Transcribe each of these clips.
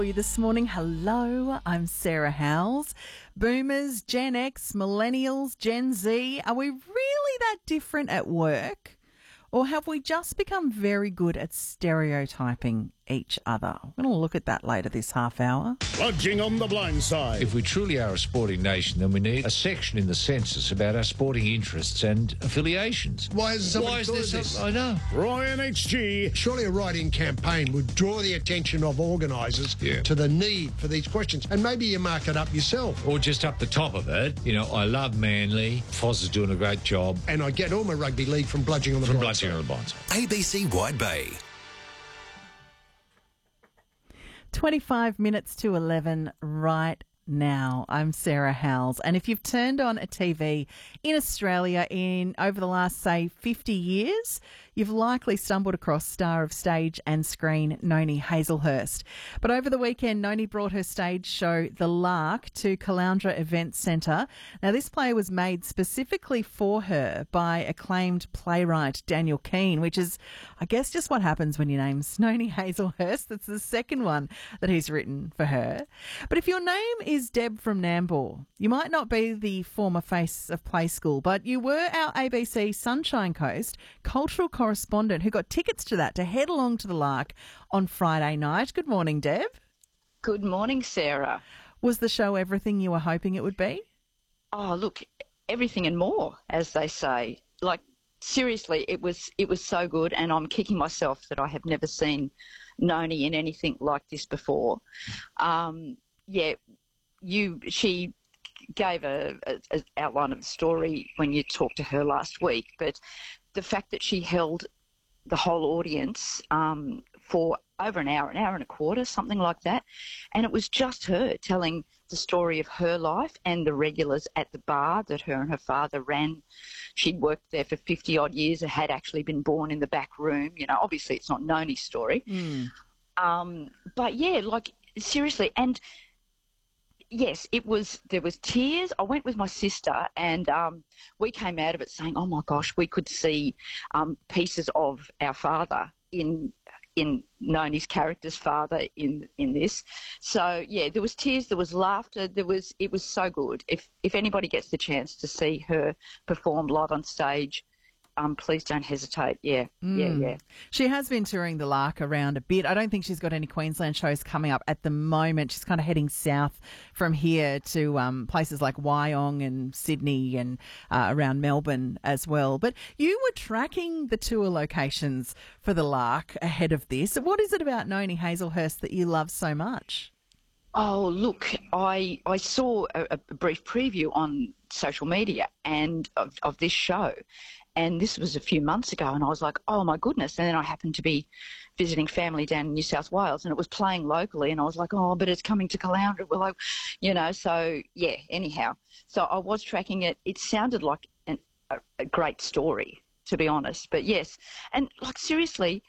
You this morning. Hello, I'm Sarah Howells. Boomers, Gen X, Millennials, Gen Z, are we really that different at work? Or have we just become very good at stereotyping each other? We're going to look at that later this half hour. Plunging on the blind side. If we truly are a sporting nation, then we need a section in the census about our sporting interests and affiliations. Why is there this? I know. Roy and HG. Surely a write-in campaign would draw the attention of organisers to the need for these questions. And maybe you mark it up yourself. Or just up the top of it, I love Manly. Foz is doing a great job. And I get all my rugby league from bludging on the blind side. ABC Wide Bay. 25 minutes to 11 right now. I'm Sarah Howells. And if you've turned on a TV in Australia over the last, say, 50 years, you've likely stumbled across star of stage and screen Noni Hazlehurst. But over the weekend, Noni brought her stage show The Lark to Caloundra Events Centre. Now, this play was made specifically for her by acclaimed playwright Daniel Keane, which is, I guess, just what happens when your name's Noni Hazlehurst. That's the second one that he's written for her. But if your name is Deb from Nambour, you might not be the former face of Play School, but you were our ABC Sunshine Coast cultural correspondent who got tickets to that to head along to the Lark on Friday night. Good morning, Deb. Good morning, Sarah. Was the show everything you were hoping it would be? Oh, look, everything and more, as they say. Like, seriously, it was so good, and I'm kicking myself that I have never seen Noni in anything like this before. She gave a outline of the story when you talked to her last week, but the fact that she held the whole audience for over an hour and a quarter, something like that, and it was just her telling the story of her life and the regulars at the bar that her and her father ran. She'd worked there for 50-odd years and had actually been born in the back room. Obviously it's not Noni's story. But, yeah, like, seriously, and yes, there was tears. I went with my sister and we came out of it saying, oh, my gosh, we could see pieces of our father in Noni's character's father in this. So, yeah, there was tears, there was laughter, it was so good. If anybody gets the chance to see her perform live on stage, please don't hesitate. Yeah. She has been touring the Lark around a bit. I don't think she's got any Queensland shows coming up at the moment. She's kind of heading south from here to places like Wyong and Sydney and around Melbourne as well. But you were tracking the tour locations for the Lark ahead of this. What is it about Noni Hazlehurst that you love so much? Oh, look, I saw a brief preview on social media and of this show. And this was a few months ago, and I was like, oh, my goodness. And then I happened to be visiting family down in New South Wales, and it was playing locally, and I was like, oh, but it's coming to Caloundra. Well, so, yeah, anyhow. So I was tracking it. It sounded like a great story, to be honest. But, yes, and, like, seriously,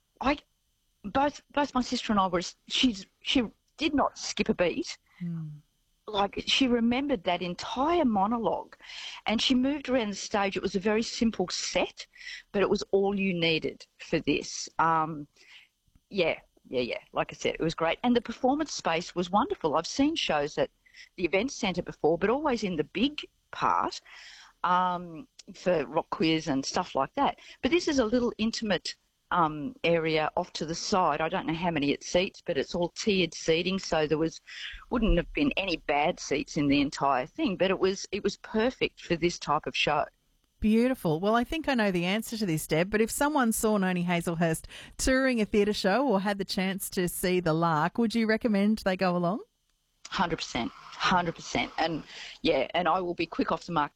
both my sister and I she did not skip a beat. Like, she remembered that entire monologue and she moved around the stage. It was a very simple set, but it was all you needed for this. Yeah. Like I said, it was great. And the performance space was wonderful. I've seen shows at the Events Centre before, but always in the big part for rock quiz and stuff like that. But this is a little intimate area off to the side. I don't know how many it seats, but it's all tiered seating, so wouldn't have been any bad seats in the entire thing, but it was perfect for this type of show. Beautiful. Well, I think I know the answer to this, Deb, but if someone saw Noni Hazlehurst touring a theatre show or had the chance to see The Lark, would you recommend they go along? 100%. And, yeah, and I will be quick off the mark